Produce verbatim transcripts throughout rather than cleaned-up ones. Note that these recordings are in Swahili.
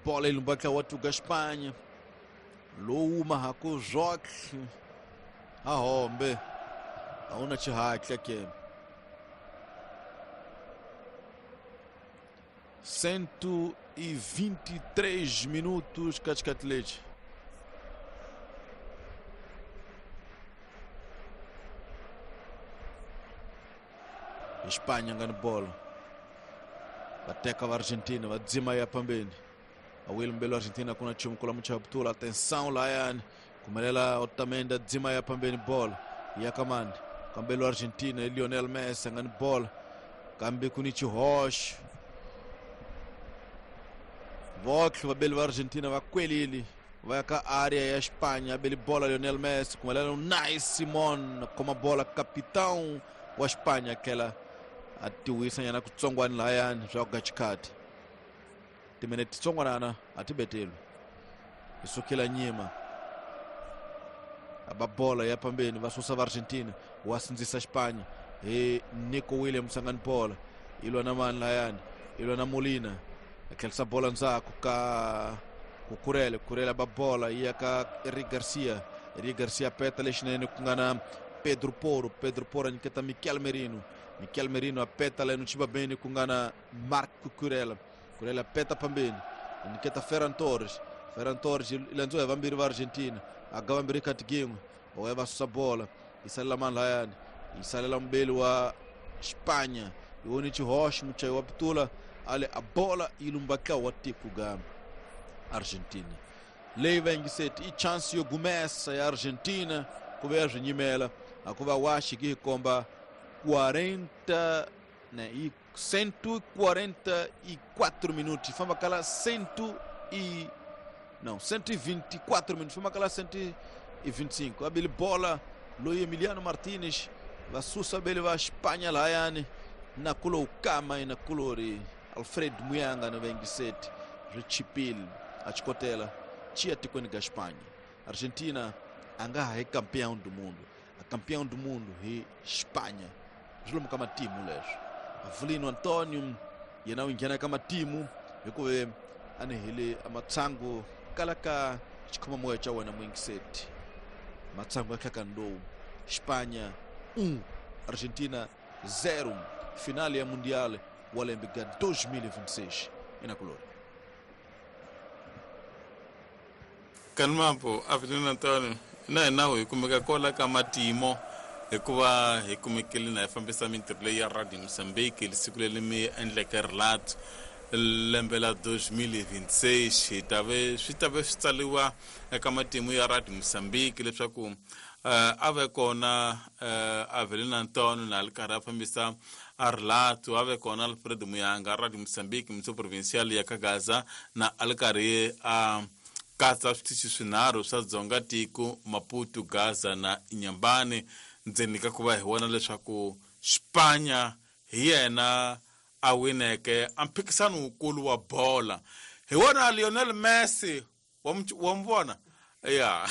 bola ilumbaka watu ga Espanha louma hako joque ahombe auna chihakla ke cento e vinte e três minutos Cascatelete. Espanha ngani bola bateka wa Argentina wadzima ya pambeni awili mbele Argentina kuna chumu kula mchabutula atenção lá yani kumelela Otamendi dzima ya pambeni bola ya kamandi kambelo Argentina Lionel Messi ngani bola kambi kunichi hosh vokli wabeli wa Argentina wakwelili waka área ya Espanha beli bola Lionel Messi kumelela Unai Simon kama bola capitão wa Espanha aquela atiwisa yana kutsongwani la yani zwaga chikati timene titsongwana atibetelu isukila nyima ababola ya pambeni vasusa va Argentina wasinzisa Espanha e Nico Williams ngani bola ilwa na mani la yani ilwa na Molina akelsa bola nzako ka kukurele kurele babola iya ka Eric Garcia Eric Garcia peta leshinene kungana Pedro Porro Pedro Porro niketa Mikel Merino Mikel Merino apeta lá no Chibabene kungana Marco Kurela Kurela peta pambeni niketa Ferran Torres Ferran Torres ilanzo ya vambiri va Argentina agawa mbiri katigingo oeva susa bola isalela man layani isalela mbeli wa Espanha iwoni chihoshi mchai wa pitula ale a bola ilumbaka watiku ga Argentina leiva ingiseti i chance yo gumesa ya Argentina kuveja nyimela akuva washi ki komba quarenta né e cento e quarenta e quatro minutos fama kala cento e não cento e vinte e quatro minutos fama kala cento e vinte e cinco abili bola Luis Emiliano Martinez va susa bele va Espanha lá yani na kulo kama na colore Alfred Muyanga no ventisete Richipil achikotela chia tikoni ga Espanha Argentina anga é campeão do mundo a campeão do mundo é Espanha julum kama timu lesho Avelino Antonio yenao ingiana kama timu yekuwe anehele amatsango kalaka chikoma moya chawa na mwingiseti matsango yakaka ndou Espanha um Argentina zero finale ya mundial Olímpica dois mil e vinte e seis ina colore kanmampo Avelino Antonio na nawe kumeka kola kama timo hikuva hi kumekeli na fambisa mintirho ya Radio Moçambique lisiku lelimi endleke relato lembe la dois mil e vinte e seis hi tave swi tave swi tsaliwa eka matimu ya Radio Moçambique leswaku uh, ave kona uh, Avelino Antonio na alkara fambisa relato ave kona Alfred Muyanga Radio Moçambique mso provincial ya Kagaza na alkari a uh, katsa switichi swinharhu swa dzonga tiko Maputo Gaza na Inhambane ndzeni ka kuva hi wona leswaku Espanha hi yena a wineke a mphikisano wukulu wa bola hi wona Lionel Messi wa mvona ya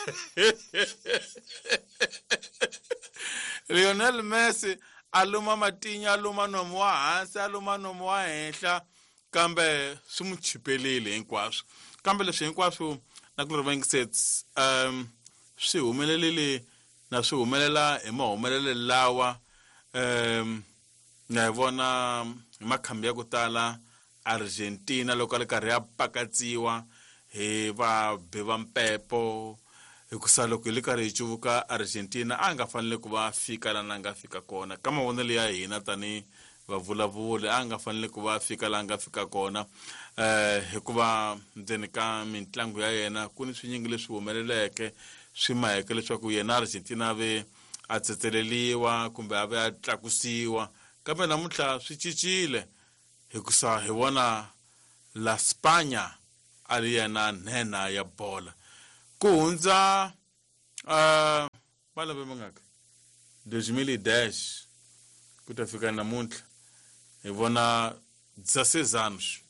Lionel Messi aluma matinya aluma nomo wa hansi aluma nomo wa henhla kambe swi mu chipelile hinkwaswo kambe leswi hinkwaswo na ku ringesets um swi humelelile na swi humelela hi mahumelele lawa um na vona makhambi ya ku tala Argentina loko le karhi ya pakatsiwa hi va beva mpepo hi ku sala loko le karhi chuvuka Argentina a nga fanele ku va fika la nga fika kona kama vonele ya hina tani va vulavule a nga fanele ku va fika la nga fika kona eh hikuva ndzeni ka mitlangu ya yena ku ni swinyingi leswi humeleleke swi maheke leswaku yena Argentina ave a tsetseleliwa kumbe ave a tlakusiwa kambe namuntlha swi cincile hikusa hi vona la Spanya ali yena nena ya bola ku hundza uh malembe mangaka dois mil e dez ku ta fika namuntlha hi vona dezesseis anos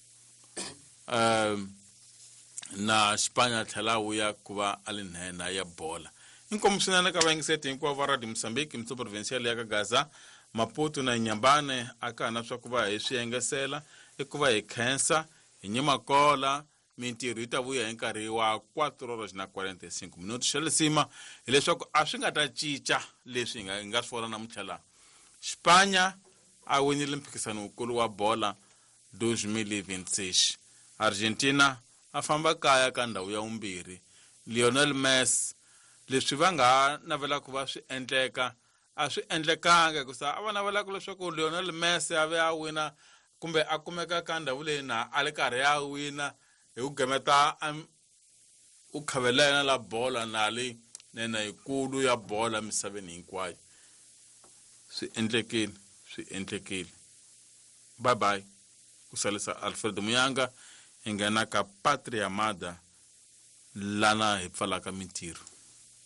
um na Espanha tlhela wuya ku va ali nena ya bola inkomu swinene ka vaingiseti hinkwavo va Radio Moçambique mtso provincial ya Gaza Maputo na Inhambane aka na swa ku va hi swi yengesela i ku va hi khensa hi hi nyimakola mintirho yi ta vuya hi nkarhi wa quattro horas na quarenta e cinco minutos xa lesima hileswaku a swi nga ta cinca leswi hi nga hi nga swi vona namuntlha laha Xipanya a winile mphikizano wukulu wa bola twenty twenty-six Argentina a famba kaya ka ndhawu ya vumbirhi Lionel Messi leswi va nga navela ku va swi endleka a swi endlekanga hikusa a va navela ku leswaku Lionel Messi a ve a wina kumbe a kumeka ka ndhawu leyi na a le karhi ya wina hi ku gemeta u khavelena la bola na le nena yikulu ya bola misaveni hinkwayo swi endlekile swi endlekile bye bye ku salisa Alfred Muyanga hi nghena ka Patria Amada lana hi pfalaka mintirho.